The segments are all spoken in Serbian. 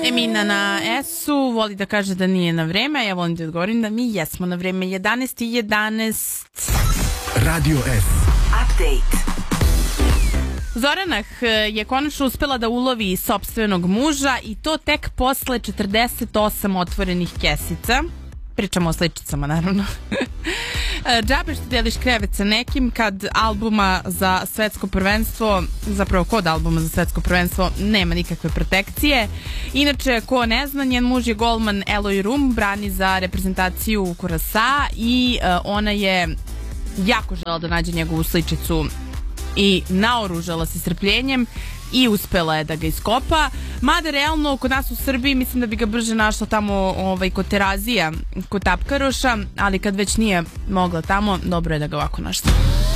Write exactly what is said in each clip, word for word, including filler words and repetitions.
Emina na S-u voli da kaže da nije na vreme, a ja volim da odgovorim da mi jesmo na vreme. jedanaest i jedanaest. Radio S. Update. Zoranah je konačno uspela da ulovi sopstvenog muža i to tek posle četrdeset osam otvorenih kesica. Pričamo o sličicama, naravno. Džabe što deliš krevet sa nekim kad albuma za svetsko prvenstvo, zapravo kod albuma za svetsko prvenstvo nema nikakve protekcije. Inače, ko ne zna, njen muž je golman Eloy Room, brani za reprezentaciju Kurasa i uh, ona je jako žela da nađe njegovu sličicu i naoružala se strpljenjem i uspela je da ga iskopa. Mada realno kod nas u Srbiji mislim da bi ga brže našla tamo ovaj, kod Terazija, kod Tapkaroša, ali kad već nije mogla tamo, dobro je da ga ovako našla.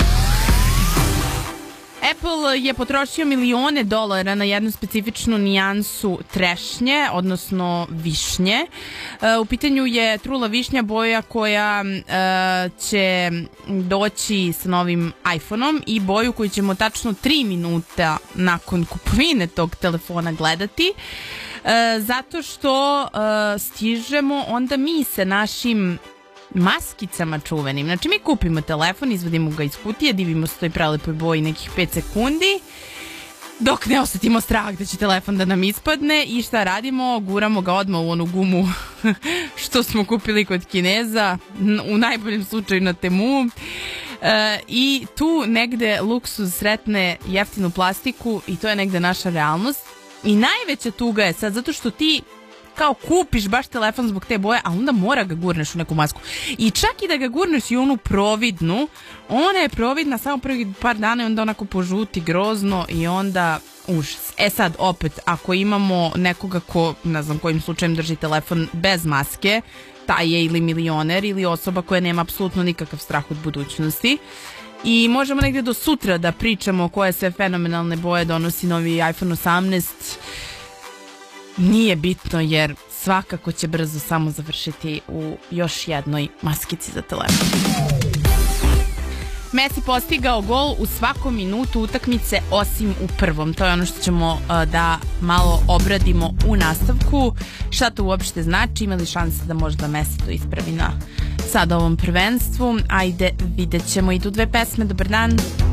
Apple je potrošio milione dolara na jednu specifičnu nijansu trešnje, odnosno višnje. U pitanju je trula višnja, boja koja će doći sa novim iPhoneom i boju koju ćemo tačno tri minuta nakon kupovine tog telefona gledati. Zato što stižemo onda mi sa našim maskicama čuvenim. Znači mi kupimo telefon, izvadimo ga iz kutije, divimo se toj prelepoj boji nekih pet sekundi dok ne osetimo strah da će telefon da nam ispadne i šta radimo? Guramo ga odmah u onu gumu što smo kupili kod Kineza, u najboljem slučaju na Temu, e, i tu negde luksuz sretne jeftinu plastiku i to je negde naša realnost. I najveća tuga je sad zato što ti kao kupiš baš telefon zbog te boje, a onda mora ga gurneš u neku masku. I čak i da ga gurneš i onu providnu, ona je providna samo prvih par dana i onda onako požuti grozno i onda užas. E sad, opet, ako imamo nekoga ko, ne znam kojim slučajem drži telefon bez maske, taj je ili milioner ili osoba koja nema apsolutno nikakav strah od budućnosti. I možemo negdje do sutra da pričamo koje sve fenomenalne boje donosi novi iPhone osamnaest. Nije bitno jer svakako će brzo samo završiti u još jednoj maskici za telefon. Messi postigao gol u svakom minutu utakmice osim u prvom. To je ono što ćemo uh, da malo obradimo u nastavku. Šta to uopšte znači? Ima li šanse da možda Messi to ispravi na sad ovom prvenstvu? Ajde, vidjet ćemo. Idu dve pesme. Dobar dan.